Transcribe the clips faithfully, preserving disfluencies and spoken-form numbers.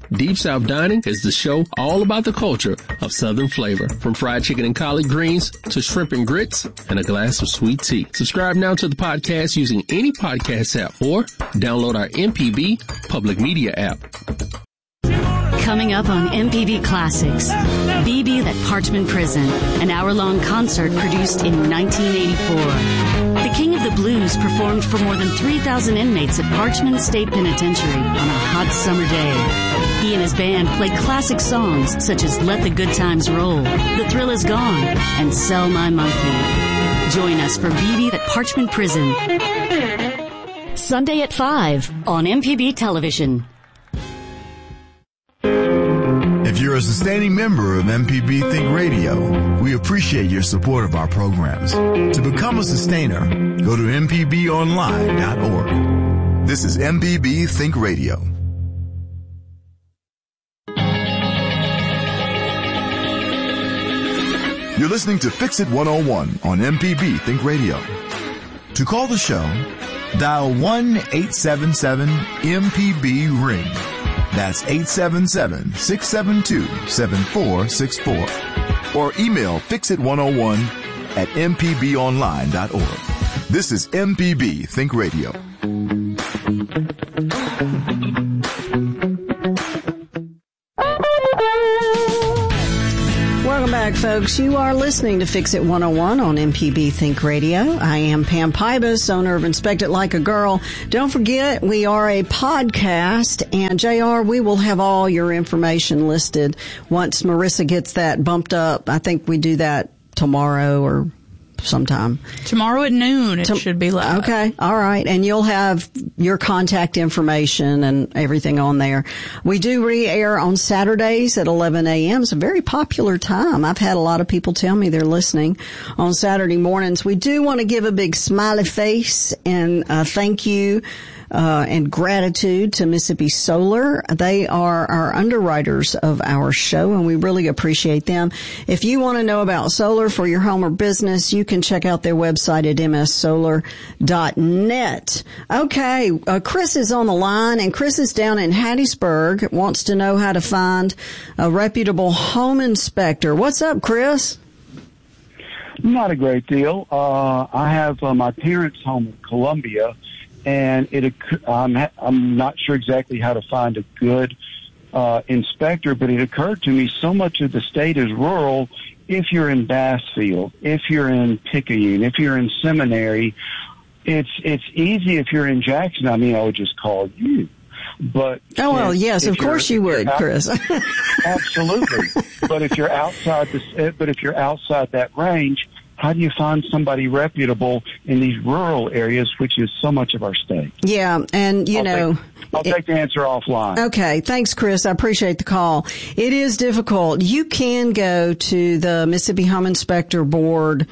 Deep South Dining is the show all about the culture of Southern flavor, from fried chicken and collard greens to shrimp and grits and a glass of sweet tea. Subscribe now to the podcast using any podcast app or download our M P B public media app. Coming up on M P B Classics, B B at Parchman Prison, an hour-long concert produced in nineteen eighty-four. The King of the Blues performed for more than three thousand inmates at Parchman State Penitentiary on a hot summer day. He and his band played classic songs such as Let the Good Times Roll, The Thrill Is Gone, and Sell My Monkey. Join us for B B at Parchman Prison, Sunday at five on M P B Television. If you're a sustaining member of M P B Think Radio, we appreciate your support of our programs. To become a sustainer, go to m p b online dot org. This is M P B Think Radio. You're listening to Fix It one oh one on M P B Think Radio. To call the show, dial one eight seven seven M P B ring. That's eight seven seven, six seven two, seven four six four. Or email fix it one oh one at m p b online dot org. This is M P B Think Radio. Welcome back, folks. You are listening to Fix It one oh one on M P B Think Radio. I am Pam Pybus, owner of Inspect It Like a Girl. Don't forget, we are a podcast, and J R, we will have all your information listed once Marissa gets that bumped up. I think we do that tomorrow or sometime. Tomorrow at noon, it to- should be live. Okay, all right. And you'll have your contact information and everything on there. We do re-air on Saturdays at eleven a.m. It's a very popular time. I've had a lot of people tell me they're listening on Saturday mornings. We do want to give a big smiley face and uh, thank you Uh, and gratitude to Mississippi Solar. They are our underwriters of our show, and we really appreciate them. If you want to know about solar for your home or business, you can check out their website at m s solar dot net. Okay, uh, Chris is on the line, and Chris is down in Hattiesburg, wants to know how to find a reputable home inspector. What's up, Chris? Not a great deal. Uh, I have uh, my parents' home in Columbia, and it, um, I'm not sure exactly how to find a good uh, inspector, but it occurred to me so much of the state is rural. If you're in Bassfield, if you're in Picayune, if you're in Seminary, it's it's easy. If you're in Jackson, I mean, I would just call you. But oh well, if, yes, if of course you would, out, Chris. Absolutely. But if you're outside the, but if you're outside that range, how do you find somebody reputable in these rural areas, which is so much of our state? Yeah, and, you I'll know... Take, I'll take the answer offline. Okay, thanks, Chris. I appreciate the call. It is difficult. You can go to the Mississippi Home Inspector Board,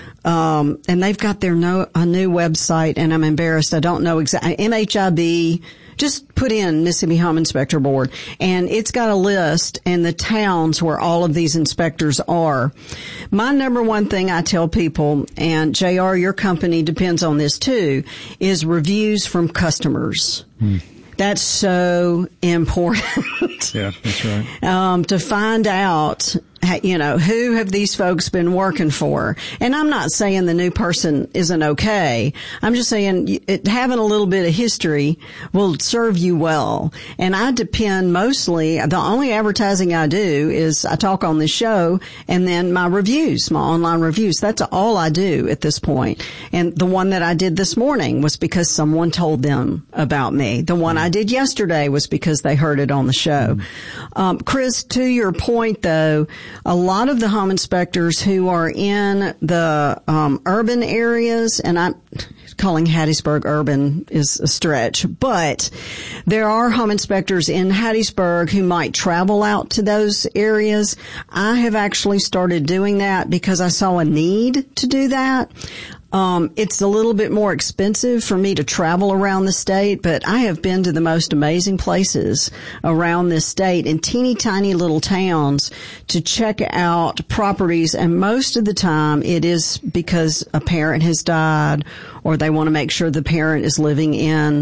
um, and they've got their no, a new website, and I'm embarrassed. I don't know exactly. M H I B... Just put in Mississippi Home Inspector Board, and it's got a list and the towns where all of these inspectors are. My number one thing I tell people, and J R, your company depends on this too, is reviews from customers. Hmm. That's so important. Yeah, that's right. Um, to find out, you know, who have these folks been working for? And I'm not saying the new person isn't okay. I'm just saying it, having a little bit of history will serve you well. And I depend mostly, the only advertising I do is I talk on this show and then my reviews, my online reviews. That's all I do at this point. And the one that I did this morning was because someone told them about me. The one I did yesterday was because they heard it on the show. Um, Chris, to your point though, a lot of the home inspectors who are in the um, urban areas, and I'm calling Hattiesburg urban is a stretch, but there are home inspectors in Hattiesburg who might travel out to those areas. I have actually started doing that because I saw a need to do that. Um, it's a little bit more expensive for me to travel around the state, but I have been to the most amazing places around this state in teeny tiny little towns to check out properties. And most of the time it is because a parent has died or they want to make sure the parent is living in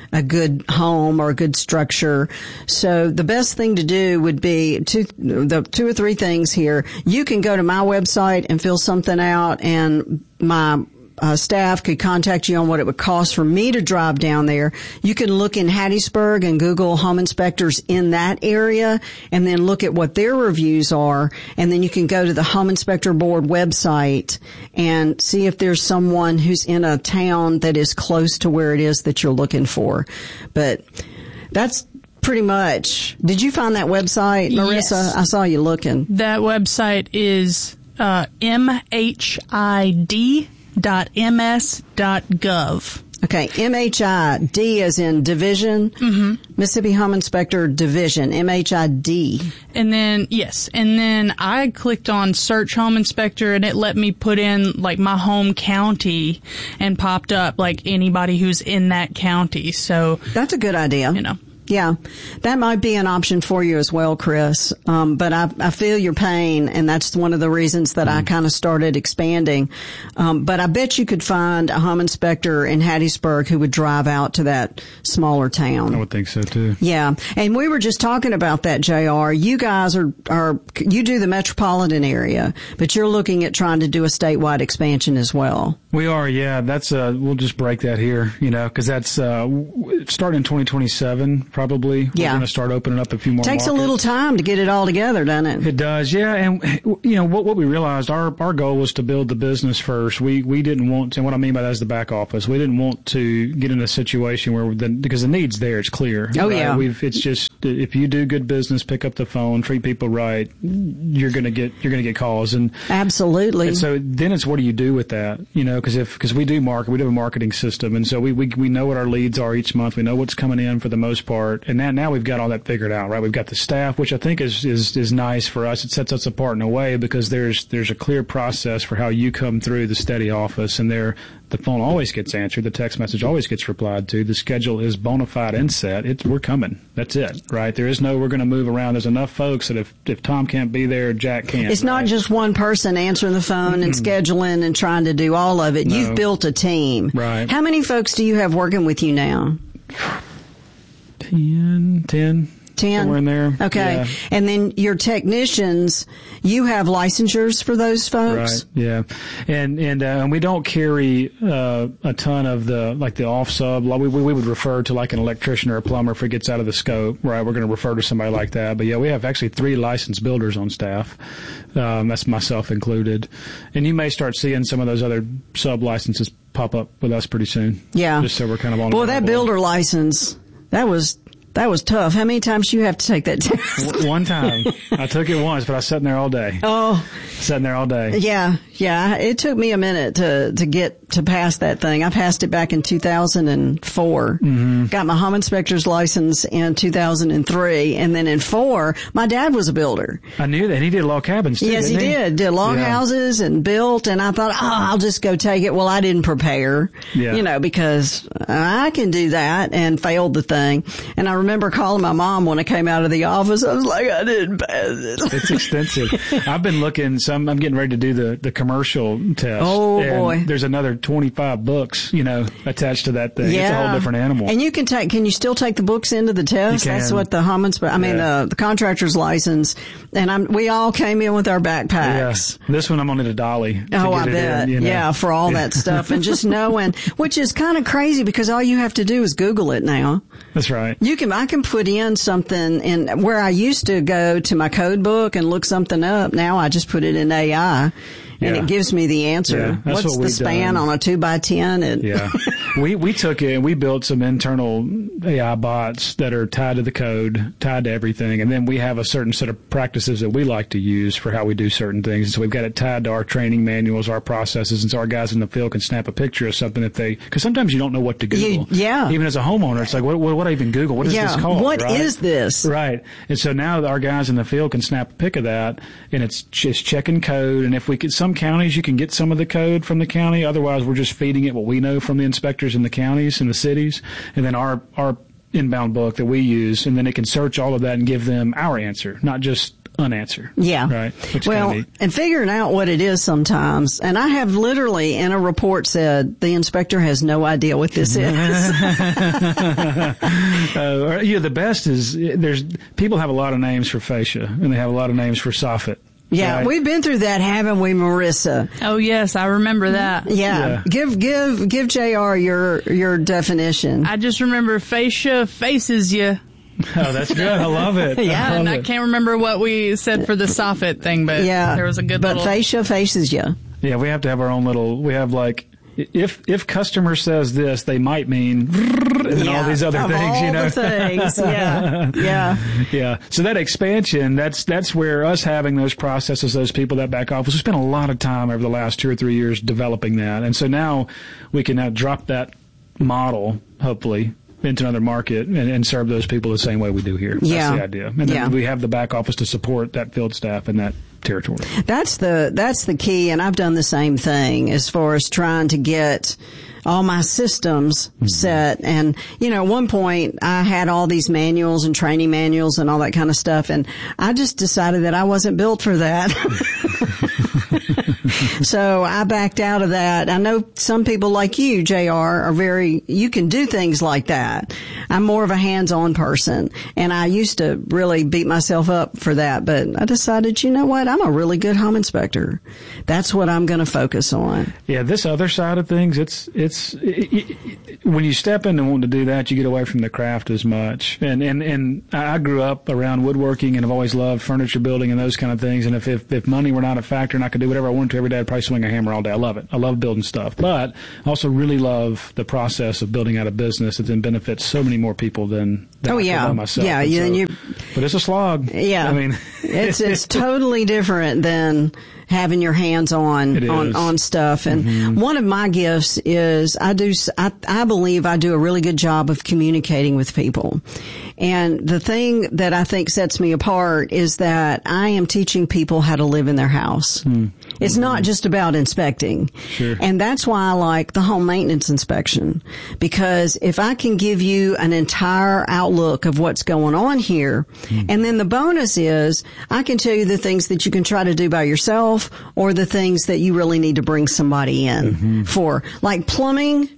a good home or a good structure. So the best thing to do would be two, the two or three things here. You can go to my website and fill something out, and my Uh, staff could contact you on what it would cost for me to drive down there. You can look in Hattiesburg and Google home inspectors in that area and then look at what their reviews are. And then you can go to the Home Inspector Board website and see if there's someone who's in a town that is close to where it is that you're looking for. But that's pretty much. Did you find that website, Marissa? Yes. I saw you looking. That website is uh, M H I D dot M S dot gov. Okay, M H I D as in division, mm-hmm. Mississippi Home Inspector Division, M H I D. And then, yes, and then I clicked on Search Home Inspector, and it let me put in, like, my home county, and popped up, like, anybody who's in that county. So that's a good idea. You know. Yeah, that might be an option for you as well, Chris. Um, but I, I feel your pain, and that's one of the reasons that I kind of started expanding. Um, but I bet you could find a home inspector in Hattiesburg who would drive out to that smaller town. I would think so too. Yeah, and we were just talking about that, J R. You guys are are you do the metropolitan area, but you're looking at trying to do a statewide expansion as well. We are, yeah. That's uh, we'll just break that here, you know, because that's uh, starting in twenty twenty-seven. Probably. Yeah. We're going to start opening up a few more Takes markets. a little time to get it all together, doesn't it? It does, yeah. And, you know, what, what we realized, our, our goal was to build the business first. We, we didn't want to, and what I mean by that is the back office. We didn't want to get in a situation where, the, because the need's there, it's clear. Oh, right? yeah. We've, it's just, if you do good business, pick up the phone, treat people right, you're going to get, you're going to get calls. And absolutely. And so then it's, what do you do with that? You know, because if, because we do market, we do have a marketing system. And so we, we, we know what our leads are each month. We know what's coming in for the most part. And now, now we've got all that figured out, right? We've got the staff, which I think is, is, is nice for us. It sets us apart in a way because there's, there's a clear process for how you come through the steady office, and there, the phone always gets answered. The text message always gets replied to. The schedule is bona fide and set. It's, we're coming. That's it, right? There is no, we're going to move around. There's enough folks that if, if Tom can't be there, Jack can't. It's not right? just one person answering the phone mm-hmm. and scheduling and trying to do all of it. No. You've built a team. Right. How many folks do you have working with you now? Ten, ten. Ten? Somewhere in there. Okay. Yeah. And then your technicians, you have licensures for those folks? Right. Yeah. And, and, uh, and we don't carry, uh, a ton of the, like the off sub. We, we, we would refer to like an electrician or a plumber if it gets out of the scope, right? We're going to refer to somebody like that. But yeah, we have actually three licensed builders on staff. Um, that's myself included. And you may start seeing some of those other sub licenses pop up with us pretty soon. Yeah. Just so we're kind of on. Boy, that builder license, that was, That was tough. How many times do you have to take that test? One time. I took it once, but I sat in there all day. Oh. Sat in there all day. Yeah, yeah. It took me a minute to, to get, to pass that thing. I passed it back in two thousand four. Mm-hmm. Got my home inspector's license in two thousand three. And then in four, my dad was a builder. I knew that. He did log cabins too. Yes, he, he did. Did log yeah. houses and built. And I thought, oh, I'll just go take it. Well, I didn't prepare, yeah. you know, because I can do that, and failed the thing. And I remember calling my mom when I came out of the office. I was like, I didn't pass it. It's extensive. I've been looking some, I'm getting ready to do the, the commercial test. Oh, and boy. There's another twenty-five books, you know, attached to that thing. Yeah. It's a whole different animal. And you can take, can you still take the books into the test? You can. That's what the home inspector, I mean, Yeah. the, the contractor's license. And I'm, we all came in with our backpacks. Yeah. This one I'm on a dolly. to Oh, get I it bet. in, you know. Yeah, for all that stuff. And just knowing, which is kind of crazy because all you have to do is Google it now. That's right. You can, I can put in something in where I used to go to my code book and look something up. Now I just put it in A I. And Yeah. it gives me the answer. Yeah, that's What's what the we've span done. on a two by ten? And Yeah. we, we took it and we built some internal A I bots that are tied to the code, tied to everything. And then we have a certain set of practices that we like to use for how we do certain things. And so we've got it tied to our training manuals, our processes. And so our guys in the field can snap a picture of something if they, cause sometimes you don't know what to Google. You- yeah. Even as a homeowner, it's like, what, what, what do I even Google? What is yeah. this called? What right? is this? Right. And so now our guys in the field can snap a pic of that, and it's just checking code. And if we could, some counties you can get some of the code from the county. Otherwise, we're just feeding it what we know from the inspectors in the counties and the cities. And then our, our inbound book that we use, and then it can search all of that and give them our answer, not just unanswered. Yeah. Right. Which well, kind of and figuring out what it is sometimes. And I have literally in a report said the inspector has no idea what this is. uh, yeah, the best is there's people have a lot of names for fascia and they have a lot of names for soffit. Yeah, right? We've been through that, haven't we, Marissa? Oh yes, I remember that. Yeah. Yeah. Give give give J R your your definition. I just remember fascia faces you. Oh, that's good. I love it. Yeah, I and love I it. can't remember what we said for the soffit thing, but yeah, there was a good but little... fascia faces you. Yeah, we have to have our own little. We have like. If if customer says this, they might mean and yeah, all these other of things, all you know. The things, yeah, yeah, yeah. So that expansion, that's that's where us having those processes, those people, that back office, we spent a lot of time over the last two or three years developing that, and so now we can now drop that model, hopefully, into another market and, and serve those people the same way we do here. Yeah. That's the idea, and then yeah. we have the back office to support that field staff and that territory. That's the that's the key, and I've done the same thing as far as trying to get all my systems mm-hmm. set. And, you know, at one point I had all these manuals and training manuals and all that kind of stuff, and I just decided that I wasn't built for that. So I backed out of that. I know some people like you, J R, are very, you can do things like that. I'm more of a hands-on person, and I used to really beat myself up for that, but I decided, you know what, I'm a really good home inspector. That's what I'm going to focus on. Yeah, this other side of things, it's, it's, it, it, when you step in and want to do that, you get away from the craft as much. And, and, and I grew up around woodworking and I've always loved furniture building and those kind of things. And if, if, if money were not a factor and I could do whatever I wanted to every day, I'd probably swing a hammer all day. I love it. I love building stuff, but I also really love the process of building out a business that then benefits so many more people than, than oh, I yeah. could by myself. Yeah. And Yeah. so, You, but it's a slog. Yeah. I mean, it's, it's totally different than having your hands on, on, on stuff. And mm-hmm. one of my gifts is I do, I, I believe I do a really good job of communicating with people. And the thing that I think sets me apart is that I am teaching people how to live in their house. Mm. It's mm-hmm. not just about inspecting. Sure. And that's why I like the home maintenance inspection, because if I can give you an entire outlook of what's going on here, mm. and then the bonus is I can tell you the things that you can try to do by yourself or the things that you really need to bring somebody in mm-hmm. for. Like plumbing,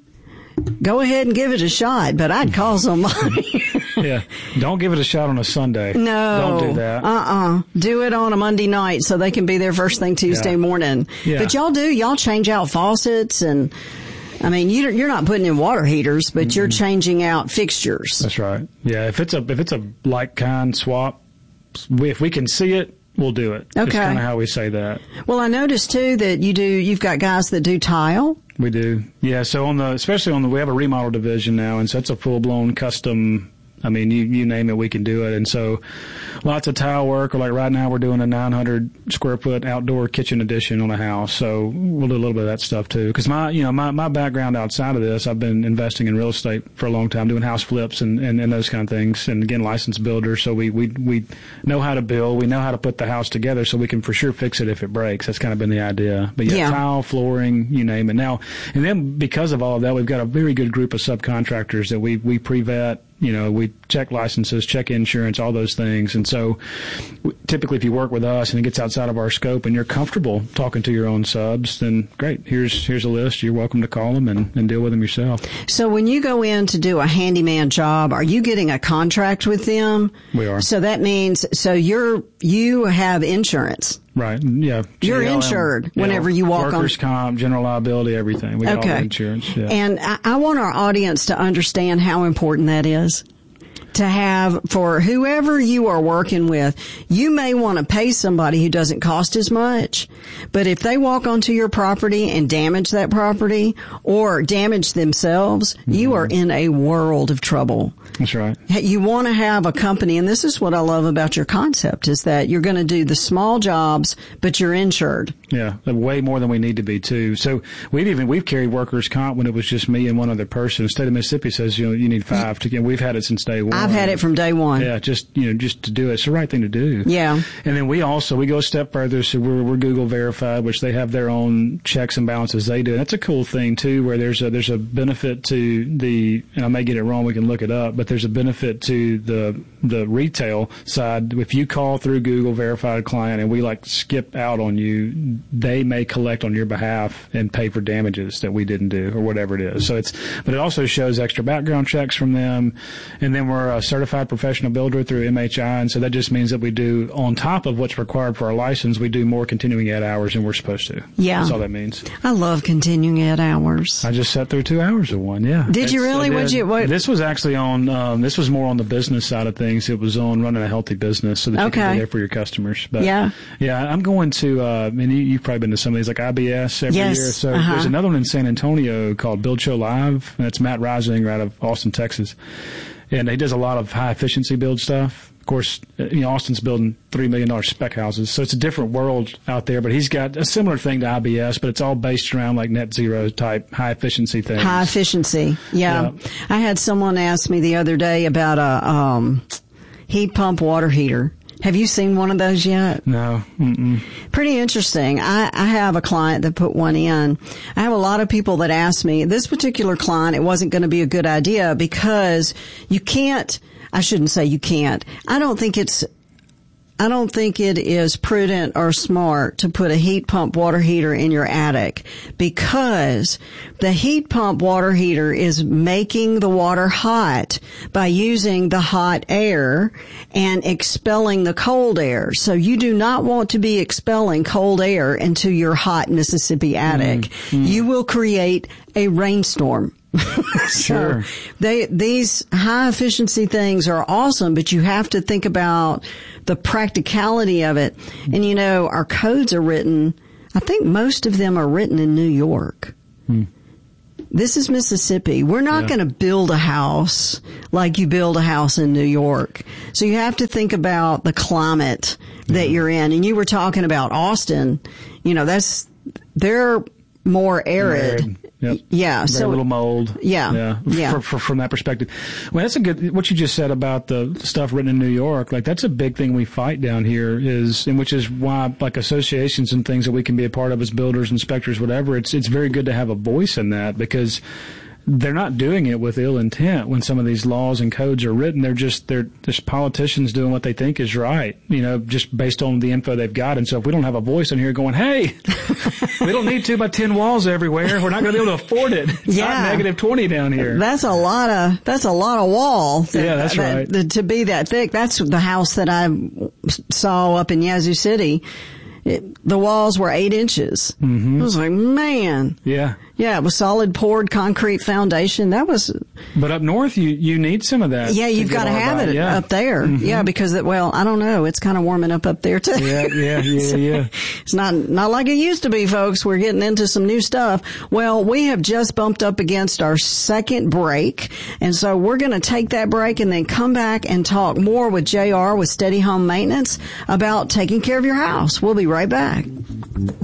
go ahead and give it a shot, but I'd call somebody. Yeah. Don't give it a shot on a Sunday. No. Don't do that. Uh-uh. Do it on a Monday night so they can be there first thing Tuesday yeah. morning. Yeah. But y'all do. Y'all change out faucets and, I mean, you, you're not putting in water heaters, but mm-hmm. you're changing out fixtures. That's right. Yeah. If it's a, if it's a like kind swap, we, if we can see it, we'll do it. Okay. That's kind of how we say that. Well, I noticed too that you do, you've got guys that do tile. We do. Yeah. So on the, especially on the, we have a remodel division now, and so it's a full blown custom. I mean, you, you name it, we can do it. And so lots of tile work, or like right now we're doing a nine hundred square foot outdoor kitchen addition on a house. So we'll do a little bit of that stuff too. Cause my, you know, my, my background outside of this, I've been investing in real estate for a long time, doing house flips and, and, and those kind of things. And again, licensed builder. So we, we, we know how to build. We know how to put the house together so we can for sure fix it if it breaks. That's kind of been the idea. But yeah, yeah. tile, flooring, you name it. Now, and then because of all of that, we've got a very good group of subcontractors that we, we pre-vet. You know, we check licenses, check insurance, all those things. And so typically if you work with us and it gets outside of our scope and you're comfortable talking to your own subs, then great. Here's here's a list. You're welcome to call them and, and deal with them yourself. So when you go in to do a handyman job, are you getting a contract with them? We are. So that means, so you're, you have insurance. Right. Yeah. You're G L M, insured whenever you walk workers on. Workers' comp, general liability, everything. We got okay. all the insurance. Yeah. And I, I want our audience to understand how important that is. To have, for whoever you are working with, you may want to pay somebody who doesn't cost as much, but if they walk onto your property and damage that property or damage themselves, mm-hmm. you are in a world of trouble. That's right. You want to have a company, and this is what I love about your concept, is that you're going to do the small jobs, but you're insured. Yeah, way more than we need to be too. So we've even, we've carried workers' comp when it was just me and one other person. The state of Mississippi says, you know, you need five to get, we've had it since day one. I've had it from day one. Yeah, just, you know, just to do it. It's the right thing to do. Yeah. And then we also, we go a step further, so we're, we're Google verified, which they have their own checks and balances they do. And that's a cool thing too, where there's a, there's a benefit to the, and I may get it wrong, we can look it up, but there's a benefit to the, the retail side. If you call through Google verified client and we like skip out on you, they may collect on your behalf and pay for damages that we didn't do or whatever it is. So it's, but it also shows extra background checks from them. And then we're a certified professional builder through M H I. And so that just means that we do, on top of what's required for our license, we do more continuing ed hours than we're supposed to. Yeah. That's all that means. I love continuing ed hours. I just sat through two hours of one. Yeah. Did you really? Would you? What? This was actually on, um, this was more on the business side of things. It was on running a healthy business so that you Okay. can be there for your customers. But Yeah. Yeah. I'm going to, uh, and you, you've probably been to some of these like I B S every Yes. year. So Uh-huh. there's another one in San Antonio called Build Show Live. And that's Matt Rising out of Austin, Texas. And he does a lot of high efficiency build stuff. Of course, you know, Austin's building three million dollars spec houses, so it's a different world out there, but he's got a similar thing to I B S, but it's all based around like net zero type high efficiency things. High efficiency. Yeah. Yeah. I had someone ask me the other day about a um, heat pump water heater. Have you seen one of those yet? No. Mm-mm. Pretty interesting. I, I have a client that put one in. I have a lot of people that ask me, this particular client, it wasn't going to be a good idea because you can't, I shouldn't say you can't. I don't think it's, I don't think it is prudent or smart to put a heat pump water heater in your attic because the heat pump water heater is making the water hot by using the hot air and expelling the cold air. So you do not want to be expelling cold air into your hot Mississippi attic. Mm-hmm. You will create a rainstorm. Sure. So they, these high efficiency things are awesome, but you have to think about the practicality of it. And you know, our codes are written, I think most of them are written in New York. Hmm. This is Mississippi. We're not Yeah. going to build a house like you build a house in New York. So you have to think about the climate that Hmm. you're in. And you were talking about Austin. You know, that's, they're more arid. Arid. Yep. Yeah. Very so little mold. Yeah. Yeah. Yeah. For, for, from that perspective. Well, that's a good, what you just said about the stuff written in New York, like that's a big thing we fight down here is, and which is why like associations and things that we can be a part of as builders, inspectors, whatever, it's, it's very good to have a voice in that because they're not doing it with ill intent when some of these laws and codes are written. They're just, they're just politicians doing what they think is right, you know, just based on the info they've got. And so if we don't have a voice in here going, hey, we don't need two by ten walls everywhere. We're not going to be able to afford it. It's Yeah. not negative twenty down here. That's a lot of, that's a lot of wall. That, Yeah, that's that, right. that- to be that thick. That's the house that I saw up in Yazoo City. It, the walls were eight inches. Mm-hmm. I was like, man. Yeah. Yeah, it was solid poured concrete foundation. That was, But up north, you, you need some of that. yeah, you've get got to all have that. it Yeah. up there. Mm-hmm. Yeah, because, it, well, I don't know. It's kind of warming up up there too. Yeah, yeah, yeah, yeah. It's not, not like it used to be, folks. We're getting into some new stuff. Well, we have just bumped up against our second break. And so we're going to take that break and then come back and talk more with J R with Steady Home Maintenance about taking care of your house. We'll be right back.